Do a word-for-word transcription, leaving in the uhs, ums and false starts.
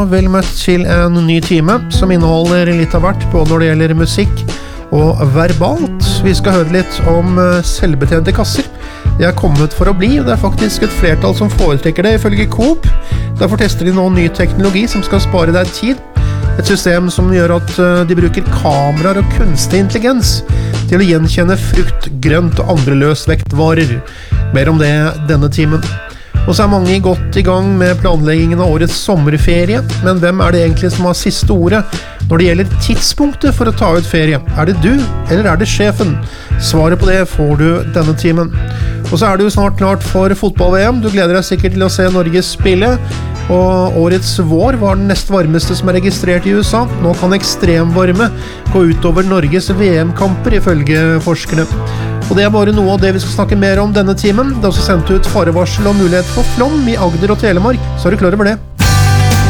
Vel møtt til en ny time som inneholder litt av hvert, både når det gjelder musikk og verbalt. Vi skal høre litt om selvbetjente kasser. De er kommet for å bli, og det er faktisk et flertall som foretrekker det ifølge Coop. Derfor tester de nå ny teknologi som skal spare deg tid. Et system som gjør at de bruker kameraer og kunstig intelligens til å gjenkjenne frukt, grønt og andre løsvektvarer. Mer om det denne timen. Og så er mange godt i gang med planleggingen av årets sommerferie, men hvem er det egentlig som har siste ordet når det gjelder tidspunktet for å ta ut ferie? Er det du, eller er det sjefen? Svaret på det får du denne timen. Og så er det jo snart klart for fotball-V M. Du gleder deg sikkert til å se Norge spille, og årets vår var den nest varmeste som er registrert i U S A. Nå kan ekstremvarme gå utover Norges V M-kamper ifølge forskerne. Og det er bare noe av det vi skal snakke mer om denne timen. Det er også sendt ut farevarsel og mulighet for flom i Agder og Telemark, så er du klar over det.